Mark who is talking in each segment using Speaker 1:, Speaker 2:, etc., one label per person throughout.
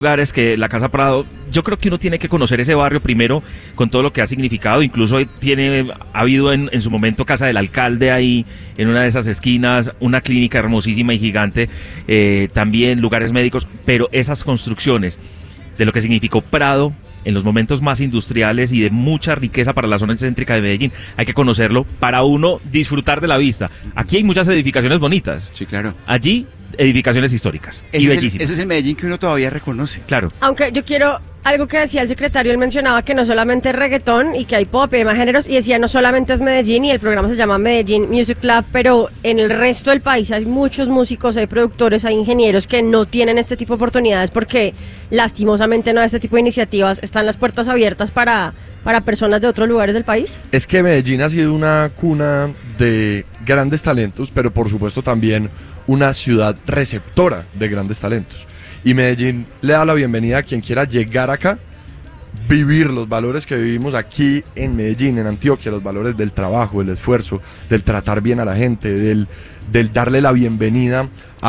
Speaker 1: lugares que la Casa Prado, yo creo que uno tiene que conocer ese barrio primero con todo lo que ha significado, incluso ha habido en su momento Casa del Alcalde ahí, en una de esas esquinas, una clínica hermosísima y gigante, también lugares médicos, pero esas construcciones de lo que significó Prado en los momentos más industriales y de mucha riqueza para la zona céntrica de Medellín, hay que conocerlo para uno disfrutar de la vista. Aquí hay muchas edificaciones bonitas.
Speaker 2: Sí, claro.
Speaker 1: Allí, edificaciones históricas y bellísimas.
Speaker 2: Ese es el Medellín que uno todavía reconoce.
Speaker 1: Claro.
Speaker 3: Aunque yo quiero algo que decía el secretario, él mencionaba que no solamente es reggaetón y que hay pop y hay más géneros, y decía no solamente es Medellín y el programa se llama Medellín Music Club, pero en el resto del país hay muchos músicos, hay productores, hay ingenieros que no tienen este tipo de oportunidades porque lastimosamente no hay este tipo de iniciativas. ¿Están las puertas abiertas para personas de otros lugares del país?
Speaker 4: Es que Medellín ha sido una cuna de grandes talentos, pero por supuesto también una ciudad receptora de grandes talentos. Y Medellín le da la bienvenida a quien quiera llegar acá, vivir los valores que vivimos aquí en Medellín, en Antioquia, los valores del trabajo, del esfuerzo, del tratar bien a la gente, del darle la bienvenida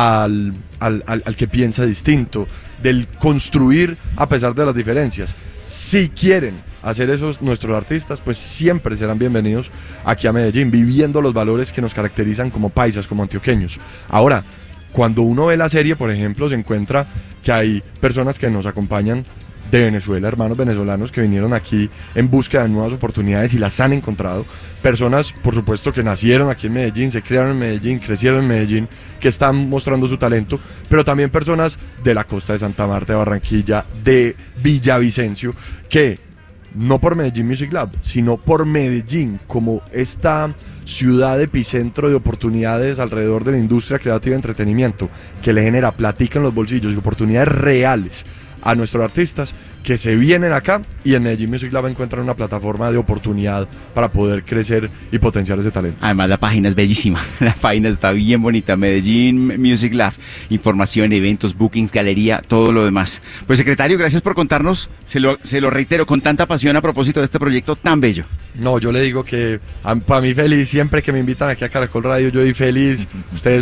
Speaker 4: al que piensa distinto, del construir a pesar de las diferencias. Si quieren hacer eso nuestros artistas, pues siempre serán bienvenidos aquí a Medellín, viviendo los valores que nos caracterizan como paisas, como antioqueños. Ahora, cuando uno ve la serie, por ejemplo, se encuentra que hay personas que nos acompañan de Venezuela, hermanos venezolanos que vinieron aquí en búsqueda de nuevas oportunidades y las han encontrado. Personas, por supuesto, que nacieron aquí en Medellín, se criaron en Medellín, crecieron en Medellín, que están mostrando su talento, pero también personas de la costa de Santa Marta, de Barranquilla, de Villavicencio, que no por Medellín Music Lab, sino por Medellín, como esta ciudad epicentro de oportunidades alrededor de la industria creativa y entretenimiento, que le genera platica en los bolsillos y oportunidades reales a nuestros artistas que se vienen acá, y en Medellín Music Lab encuentran una plataforma de oportunidad para poder crecer y potenciar ese talento.
Speaker 2: Además la página es bellísima, la página está bien bonita, Medellín Music Lab, información, eventos, bookings, galería, todo lo demás. Pues secretario, gracias por contarnos, se lo reitero, con tanta pasión a propósito de este proyecto tan bello.
Speaker 4: No, yo le digo que para mí feliz, siempre que me invitan aquí a Caracol Radio, yo soy feliz. Ustedes